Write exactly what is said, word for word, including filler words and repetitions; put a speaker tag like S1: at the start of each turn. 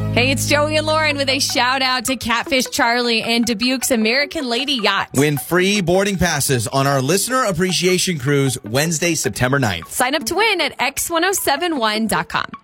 S1: Hey, it's Joey and Lauren with a shout out to Catfish Charlie and Dubuque's American Lady Yacht.
S2: Win free boarding passes on our Listener Appreciation Cruise Wednesday, September ninth.
S1: Sign up to win at x ten seventy-one dot com.